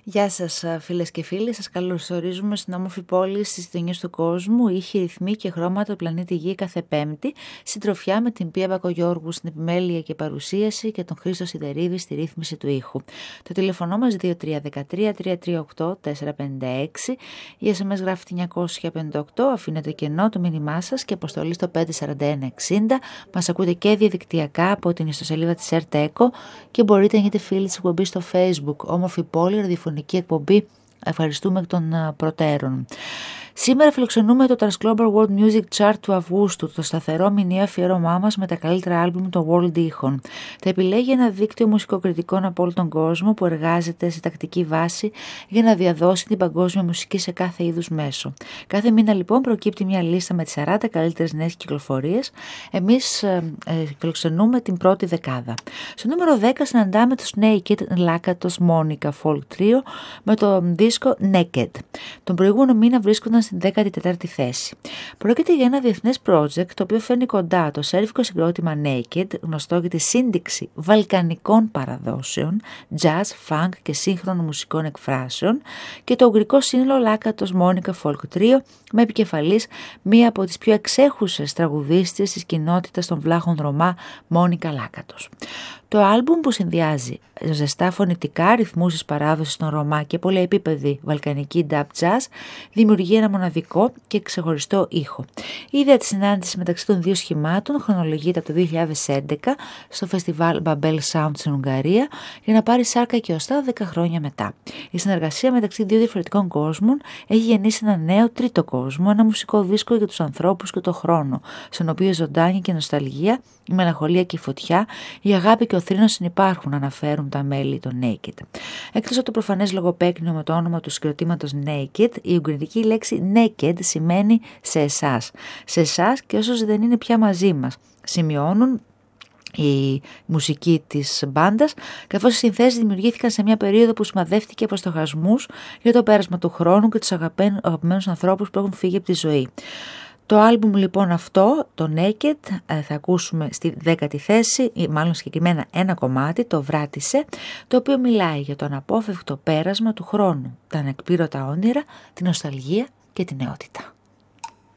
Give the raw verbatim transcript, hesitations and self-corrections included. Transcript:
Γεια σας φίλες και φίλοι, σας καλωσορίζουμε στην όμορφη πόλη στις γειτονιές του κόσμου, ήχοι, ρυθμοί και χρώματα του πλανήτη Γη κάθε Πέμπτη, συντροφιά με την Πία Μπακογιώργου στην επιμέλεια και παρουσίαση και τον Χρήστο Σιδερίδη στη ρύθμιση του ήχου. Το τηλεφωνό μας δύο τρία ένα τρία τρία τρία οκτώ τέσσερα πέντε έξι, η ες εμ ες γράφει εννιακόσια πενήντα οκτώ, αφήνετε κενό το μήνυμά σας και αποστολή στο πέντε τέσσερα ένα εξήντα. Μας ακούτε και διαδικτυακά από την ιστοσελίδα της ΕΡΤΕΚΟ και μπορείτε να γίνετε φίλοι της εκπομπής στο Facebook, όμορφη πόλη, ραδιοφωνική εκπομπή. Ευχαριστούμε εκ των προτέρων. Σήμερα φιλοξενούμε το Transglobal World Music Chart του Αυγούστου, το σταθερό μηνιαίο αφιέρωμά μας με τα καλύτερα άλμπουμ των World ήχων. Τα επιλέγει ένα δίκτυο μουσικοκριτικών από όλο τον κόσμο που εργάζεται σε τακτική βάση για να διαδώσει την παγκόσμια μουσική σε κάθε είδους μέσο. Κάθε μήνα λοιπόν προκύπτει μια λίστα με τις σαράντα καλύτερες νέες κυκλοφορίες. Εμείς ε, ε, φιλοξενούμε την πρώτη δεκάδα. Στο νούμερο δέκα συναντάμε τους Naked Λάκατος Monica Folk Trio με το δίσκο Naked. Τον προηγούμενο μήνα βρίσκονταν στην δέκατη τέταρτη θέση. Πρόκειται για ένα διεθνές project το οποίο φέρνει κοντά το σέρβικο συγκρότημα Naked, γνωστό για τη σύνδεξη βαλκανικών παραδόσεων, jazz, funk και σύγχρονων μουσικών εκφράσεων, και το ουγγρικό σύνολο Λάκατος Monica Folk Trio με επικεφαλής μία από τις πιο εξέχουσες τραγουδίστριες της κοινότητας των βλάχων Ρωμά, Μόνικα Λάκατος. Το άλμπουμ που συνδυάζει ζεστά φωνητικά ρυθμούς της παράδοσης των Ρωμά και πολυεπίπεδη βαλκανική dub jazz δημιουργεί ένα μοναδικό και ξεχωριστό ήχο. Η ιδέα της συνάντησης μεταξύ των δύο σχημάτων χρονολογείται από το δύο χιλιάδες έντεκα στο φεστιβάλ Babel Sound στην Ουγγαρία για να πάρει σάρκα και οστά δέκα χρόνια μετά. Η συνεργασία μεταξύ δύο διαφορετικών κόσμων έχει γεννήσει ένα νέο τρίτο κόσμο, ένα μουσικό δίσκο για τους ανθρώπους και τον χρόνο, στον οποίο η ζωντάνια και η νοσταλγία, η μελαγχολία και η φωτιά, η αγάπη και ο θρήνος συνυπάρχουν, αναφέρουν τα μέλη των Naked. Εκτός από το προφανές λογοπαίκνιο με το όνομα του συγκροτήματος Naked, η ουγγρική λέξη Naked σημαίνει σε εσάς. Σε εσάς και όσους δεν είναι πια μαζί μας, σημειώνουν η μουσική της μπάντας, καθώς οι συνθέσεις δημιουργήθηκαν σε μια περίοδο που σημαδεύτηκε από στοχασμούς για το πέρασμα του χρόνου και τους αγαπημένους ανθρώπους που έχουν φύγει από τη ζωή. Το άλμπουμ λοιπόν αυτό, το Naked, θα ακούσουμε στη δέκατη θέση, ή μάλλον συγκεκριμένα ένα κομμάτι, το Βράτισε, το οποίο μιλάει για το αναπόφευκτο πέρασμα του χρόνου, τα ανεκπλήρωτα όνειρα, την νοσταλγία και την νεότητα.